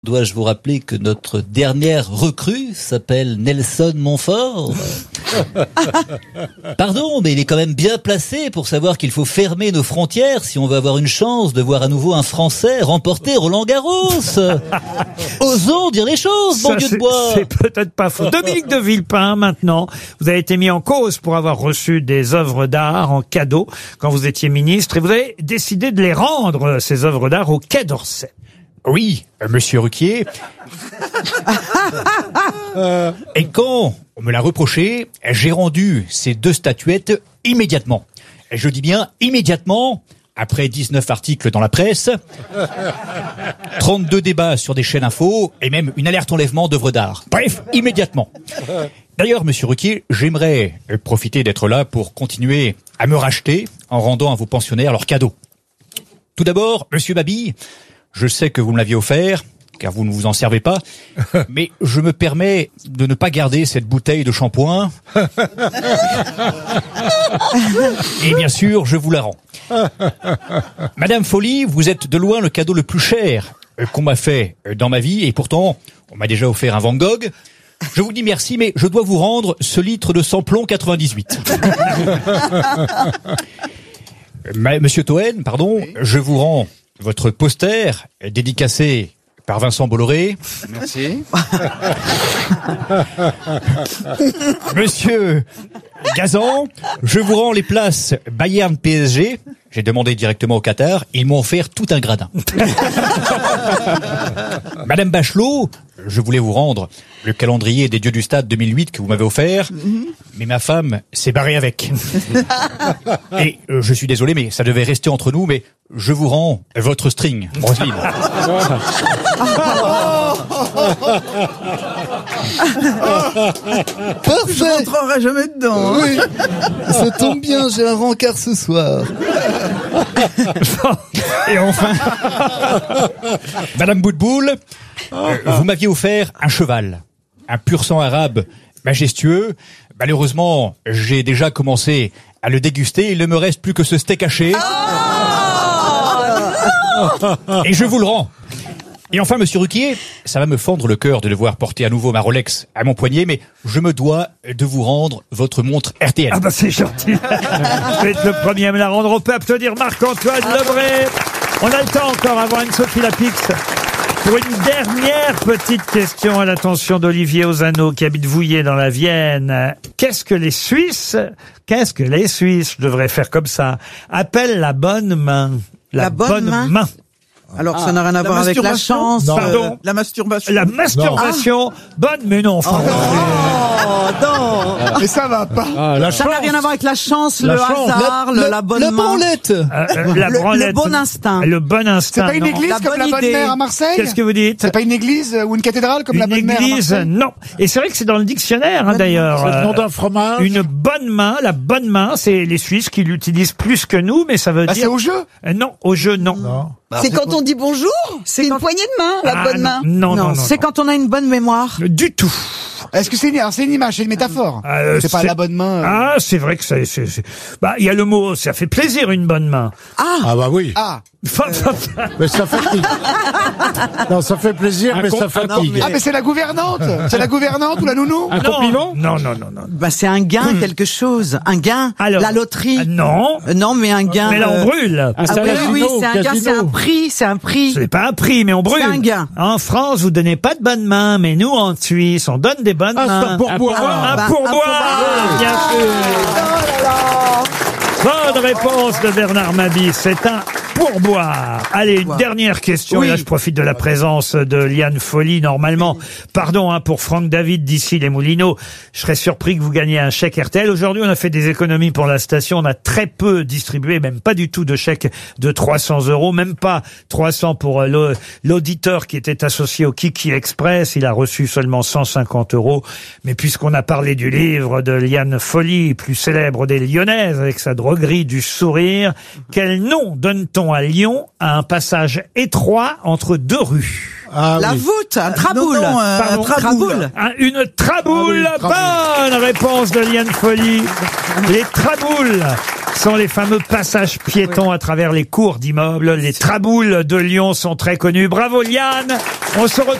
Dois-je vous rappeler que notre dernière recrue s'appelle Nelson Montfort? Pardon, mais il est quand même bien placé pour savoir qu'il faut fermer nos frontières si on veut avoir une chance de voir à nouveau un Français remporter Roland-Garros. Osons dire les choses, bon Dieu de bois. C'est peut-être pas faux. Dominique de Villepin, maintenant, vous avez été mis en cause pour avoir reçu des œuvres d'art en cadeau quand vous étiez ministre et vous avez décidé de les rendre, ces œuvres d'art, au Quai d'Orsay. Oui, monsieur Ruquier. Et quand on me l'a reproché, j'ai rendu ces 2 statuettes immédiatement. Et je dis bien immédiatement, après 19 articles dans la presse, 32 débats sur des chaînes info, et même une alerte enlèvement d'œuvres d'art. Bref, immédiatement. D'ailleurs, monsieur Ruquier, j'aimerais profiter d'être là pour continuer à me racheter en rendant à vos pensionnaires leurs cadeaux. Tout d'abord, monsieur Babi, je sais que vous me l'aviez offert, car vous ne vous en servez pas, mais je me permets de ne pas garder cette bouteille de shampoing. Et bien sûr, je vous la rends. Madame Folly, vous êtes de loin le cadeau le plus cher qu'on m'a fait dans ma vie, et pourtant, on m'a déjà offert un Van Gogh. Je vous dis merci, mais je dois vous rendre ce litre de sans-plomb 98. Monsieur Toen, pardon, oui. Je vous rends votre poster dédicacé par Vincent Bolloré. Merci. Monsieur Gazan, je vous rends les places Bayern PSG. J'ai demandé directement au Qatar. Ils m'ont offert tout un gradin. Madame Bachelot, je voulais vous rendre le calendrier des Dieux du Stade 2008 que vous m'avez offert, mais ma femme s'est barrée avec. Et je suis désolé, mais ça devait rester entre nous, mais je vous rends votre string, Roselyne. Parfait. Je rentrerai jamais dedans. Hein. Oui. Ça tombe bien, j'ai un rencard ce soir. Et enfin, Madame Boutboul, vous m'aviez offert un cheval, un pur sang arabe majestueux. Malheureusement, j'ai déjà commencé à le déguster. Il ne me reste plus que ce steak haché. Et je vous le rends. Et enfin, monsieur Ruquier, ça va me fendre le cœur de devoir porter à nouveau ma Rolex à mon poignet, mais je me dois de vous rendre votre montre RTL. Ah bah c'est gentil. Vous êtes le premier à me la rendre. On peut applaudir Marc-Antoine Lebré. On a le temps encore avant Anne-Sophie Lapix. Pour une dernière petite question à l'attention d'Olivier Ozano qui habite Vouillé dans la Vienne. Qu'est-ce que les Suisses, je devrais faire comme ça, appellent la bonne main? La bonne main. Alors, ça n'a rien à voir avec la chance. Pardon. La masturbation. La masturbation. Bonne, mais non, enfin. Non. Mais ça va pas. Ça n'a rien à voir avec la chance, le hasard, la bonne main. Branlette. La branlette. Le bon instinct. Le bon instinct. C'est pas une église comme la Bonne Mère à Marseille? Qu'est-ce que vous dites? C'est pas une église ou une cathédrale comme la Bonne Mère à Marseille? Une église, non. Et c'est vrai que c'est dans le dictionnaire, d'ailleurs. C'est le nom d'un fromage. Une bonne main, la bonne main, c'est les Suisses qui l'utilisent plus que nous, mais ça veut dire... C'est au jeu? Non, au jeu, non. C'est quand on dit bonjour? C'est une poignée de main, la bonne main? Non. C'est quand on a une bonne mémoire. Du tout. Est-ce que c'est une image, c'est une métaphore? C'est pas la bonne main. Ah, c'est vrai que c'est... Bah, il y a le mot, ça fait plaisir, une bonne main. Ah bah oui. Mais ça fatigue. Non, ça fait plaisir, mais ça fatigue. Ah, mais c'est la gouvernante. C'est la gouvernante ou la nounou? Un compliment? Non. Bah, c'est un gain, quelque chose. Un gain. Alors, la loterie. Non. Non, mais un gain. Mais là, on brûle. Oui, c'est un gain, c'est un prix. Ce n'est pas un prix, mais on brûle. C'est un gain. En France, vous donnez pas de bonnes mains, mais nous, en Suisse, on donne des bonnes mains. Un pourboire. Un pourboire, bien sûr. Bonne réponse de Bernard Mabie, c'est un pourboire. Allez, une dernière question, et là je profite de la présence de Liane Folly, normalement. Pardon pour Franck David d'ici les Moulineaux, je serais surpris que vous gagniez un chèque RTL. Aujourd'hui, on a fait des économies pour la station, on a très peu distribué, même pas du tout de chèque de 300 €, même pas 300 pour l'auditeur qui était associé au Kiki Express, il a reçu seulement 150 €. Mais puisqu'on a parlé du livre de Liane Folly, plus célèbre des Lyonnaises, avec sa droguerie du sourire, quel nom donne-t-on à Lyon à un passage étroit entre 2 rues? La voûte, un traboule. Pardon, traboule. Une traboule. Ah oui, Bonne réponse de Liane Folly. Les traboules. sont les fameux passages piétons à travers les cours d'immeubles. Les traboules de Lyon sont très connus. Bravo Liane. On se retrouve